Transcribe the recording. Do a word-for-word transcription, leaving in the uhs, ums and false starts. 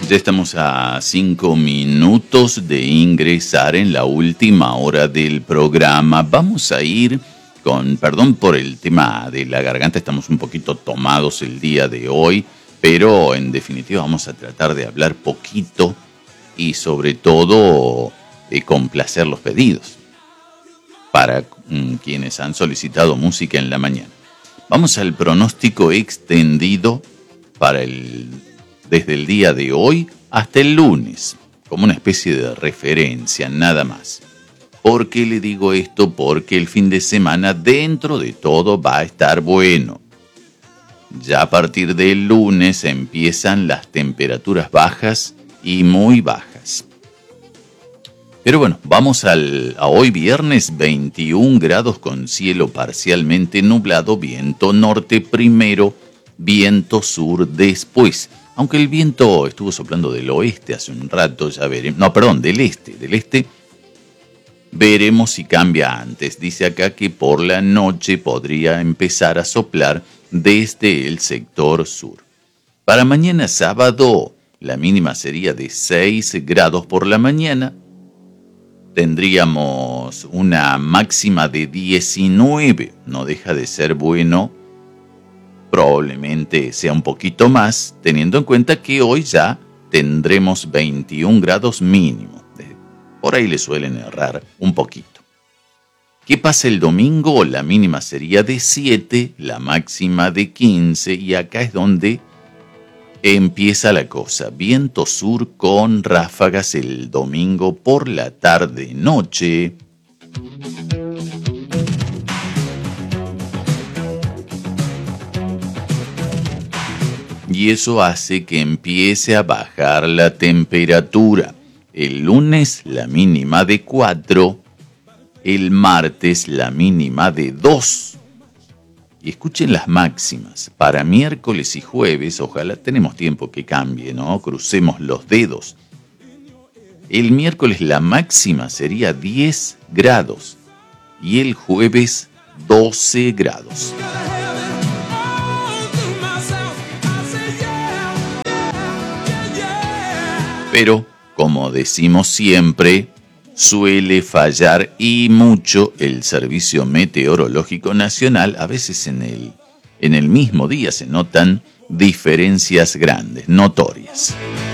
Ya estamos a cinco minutos de ingresar en la última hora del programa. Vamos a ir con, perdón por el tema de la garganta, estamos un poquito tomados el día de hoy, pero en definitiva vamos a tratar de hablar poquito y sobre todo de complacer los pedidos para mm, quienes han solicitado música en la mañana. Vamos al pronóstico extendido para el desde el día de hoy hasta el lunes, como una especie de referencia, nada más. ¿Por qué le digo esto? Porque el fin de semana, dentro de todo, va a estar bueno. Ya a partir del lunes empiezan las temperaturas bajas y muy bajas. Pero bueno, vamos al, a hoy viernes, veintiún grados con cielo parcialmente nublado, viento norte primero, viento sur después. Aunque el viento estuvo soplando del oeste hace un rato, ya veremos. No, perdón, del este, del este. Veremos si cambia antes. Dice acá que por la noche podría empezar a soplar desde el sector sur. Para mañana sábado, la mínima sería de seis grados por la mañana. Tendríamos una máxima de diecinueve. No deja de ser bueno. Probablemente sea un poquito más, teniendo en cuenta que hoy ya tendremos veintiún grados mínimo. Por ahí le suelen errar un poquito. ¿Qué pasa el domingo? La mínima sería de siete, la máxima de quince, y acá es donde empieza la cosa. Viento sur con ráfagas el domingo por la tarde-noche. Y eso hace que empiece a bajar la temperatura. El lunes la mínima de cuatro, el martes la mínima de dos. Y escuchen las máximas. Para miércoles y jueves, ojalá tenemos tiempo que cambie, ¿no? Crucemos los dedos. El miércoles la máxima sería diez grados y el jueves doce grados. Pero, como decimos siempre, suele fallar y mucho el Servicio Meteorológico Nacional. A veces en el, en el mismo día se notan diferencias grandes, notorias.